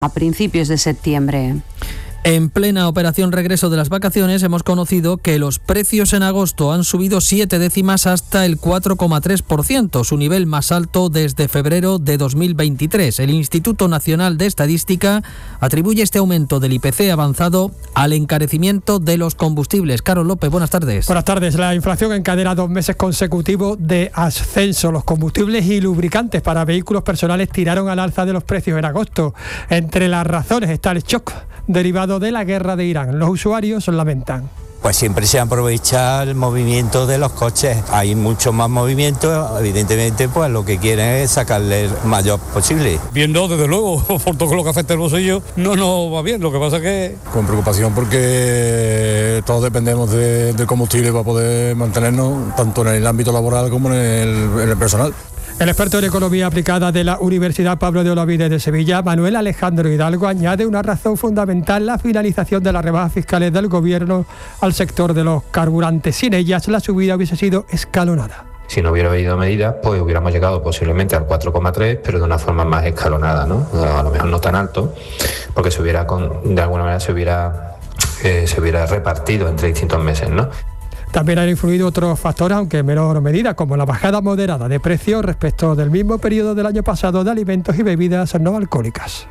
a principios de septiembre. En plena operación regreso de las vacaciones hemos conocido que los precios en agosto han subido 7 décimas hasta el 4,3%, su nivel más alto desde febrero de 2023. El Instituto Nacional de Estadística atribuye este aumento del IPC avanzado al encarecimiento de los combustibles. Carlos López, buenas tardes. Buenas tardes. La inflación encadena 2 meses consecutivos de ascenso. Los combustibles y lubricantes para vehículos personales tiraron al alza de los precios en agosto. Entre las razones está el shock derivado de la guerra de Irán. Los usuarios lamentan. Pues siempre se aprovecha el movimiento de los coches. Hay mucho más movimiento, evidentemente, pues lo que quieren es sacarle el mayor posible. Viendo, desde luego, por todo lo que afecta el bolsillo, no va bien. Lo que pasa es que... Con preocupación porque todos dependemos del combustible para poder mantenernos, tanto en el ámbito laboral como en el personal. El experto en economía aplicada de la Universidad Pablo de Olavide de Sevilla, Manuel Alejandro Hidalgo, añade una razón fundamental: la finalización de las rebajas fiscales del gobierno al sector de los carburantes. Sin ellas, la subida hubiese sido escalonada. Si no hubiera habido medidas, pues hubiéramos llegado posiblemente al 4,3, pero de una forma más escalonada, ¿no? A lo mejor no tan alto, porque de alguna manera se hubiera repartido entre distintos meses, ¿no? También han influido otros factores, aunque en menor medida, como la bajada moderada de precios respecto del mismo periodo del año pasado de alimentos y bebidas no alcohólicas.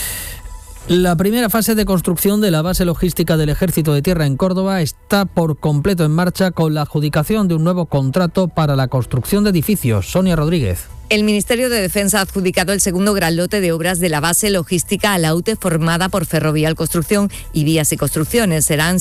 La primera fase de construcción de la base logística del Ejército de Tierra en Córdoba está por completo en marcha, con la adjudicación de un nuevo contrato para la construcción de edificios. Sonia Rodríguez. El Ministerio de Defensa ha adjudicado el segundo gran lote de obras de la base logística a la UTE, formada por Ferrovial Construcción y Vías y Construcciones. Serán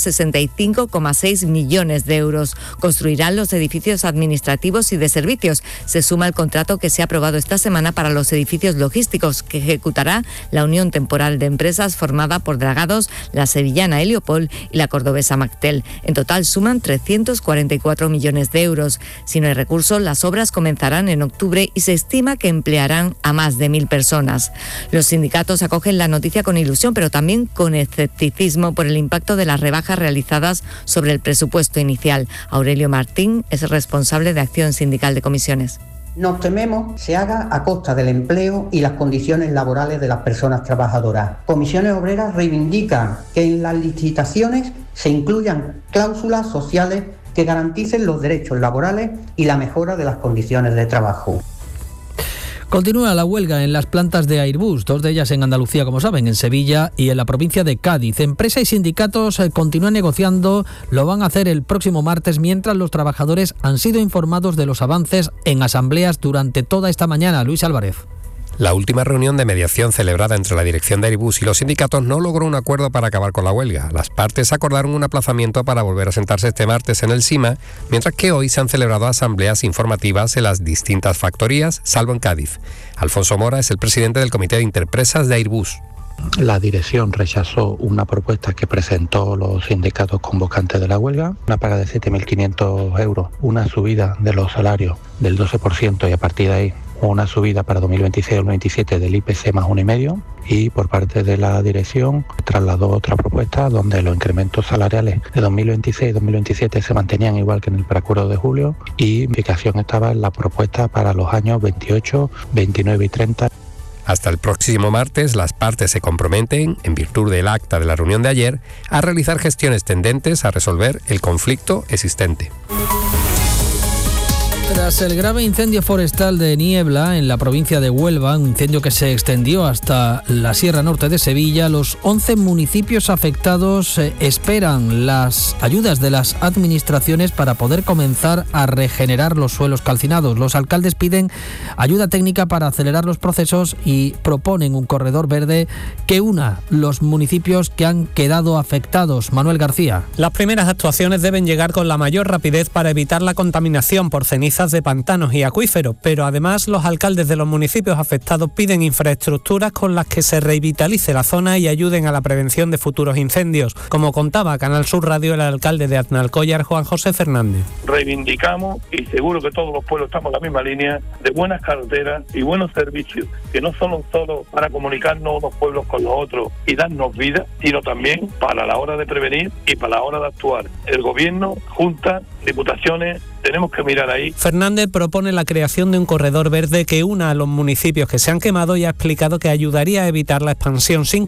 65,6 millones de euros. Construirán los edificios administrativos y de servicios. Se suma el contrato que se ha aprobado esta semana para los edificios logísticos, que ejecutará la Unión Temporal de Empresas, formada por Dragados, la sevillana Heliopol y la cordobesa Mactel. En total suman 344 millones de euros. Si no hay recursos, las obras comenzarán en octubre y se estima que emplearán a más de 1.000 personas. Los sindicatos acogen la noticia con ilusión, pero también con escepticismo por el impacto de las rebajas realizadas sobre el presupuesto inicial. Aurelio Martín es responsable de Acción Sindical de Comisiones. Nos tememos se haga a costa del empleo y las condiciones laborales de las personas trabajadoras. Comisiones Obreras reivindican que en las licitaciones se incluyan cláusulas sociales que garanticen los derechos laborales y la mejora de las condiciones de trabajo. Continúa la huelga en las plantas de Airbus, 2 de ellas en Andalucía, como saben, en Sevilla y en la provincia de Cádiz. Empresa y sindicatos continúan negociando, lo van a hacer el próximo martes, mientras los trabajadores han sido informados de los avances en asambleas durante toda esta mañana. Luis Álvarez. La última reunión de mediación celebrada entre la dirección de Airbus y los sindicatos no logró un acuerdo para acabar con la huelga. Las partes acordaron un aplazamiento para volver a sentarse este martes en el SIMA, mientras que hoy se han celebrado asambleas informativas en las distintas factorías, salvo en Cádiz. Alfonso Mora es el presidente del Comité de Interpresas de Airbus. La dirección rechazó una propuesta que presentó los sindicatos convocantes de la huelga, una paga de 7.500 euros, una subida de los salarios del 12% y a partir de ahí una subida para 2026-2027 del IPC más 1,5%, y por parte de la dirección trasladó otra propuesta donde los incrementos salariales de 2026 y 2027 se mantenían igual que en el preacuerdo de julio, y indicación estaba en la propuesta para los años 28, 29 y 30. Hasta el próximo martes, las partes se comprometen, en virtud del acta de la reunión de ayer, a realizar gestiones tendentes a resolver el conflicto existente. Tras el grave incendio forestal de Niebla en la provincia de Huelva, un incendio que se extendió hasta la Sierra Norte de Sevilla, los 11 municipios afectados esperan las ayudas de las administraciones para poder comenzar a regenerar los suelos calcinados. Los alcaldes piden ayuda técnica para acelerar los procesos y proponen un corredor verde que una los municipios que han quedado afectados. Manuel García. Las primeras actuaciones deben llegar con la mayor rapidez para evitar la contaminación por cenizas de pantanos y acuíferos, pero además los alcaldes de los municipios afectados piden infraestructuras con las que se revitalice la zona y ayuden a la prevención de futuros incendios, como contaba a Canal Sur Radio el alcalde de Aznalcóllar, Juan José Fernández. Reivindicamos, y seguro que todos los pueblos estamos en la misma línea, de buenas carreteras y buenos servicios, que no solo para comunicarnos unos pueblos con los otros y darnos vida, sino también para la hora de prevenir y para la hora de actuar. El gobierno, juntas, diputaciones, tenemos que mirar ahí. Fernández propone la creación de un corredor verde que una a los municipios que se han quemado y ha explicado que ayudaría a evitar la expansión sin